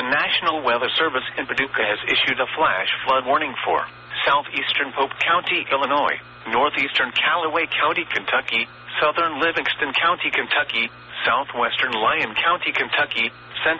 National Weather Service in Paducah has issued a flash flood warning for southeastern Pope County, Illinois, northeastern Callaway County, Kentucky, southern Livingston County, Kentucky, southwestern Lyon County, Kentucky,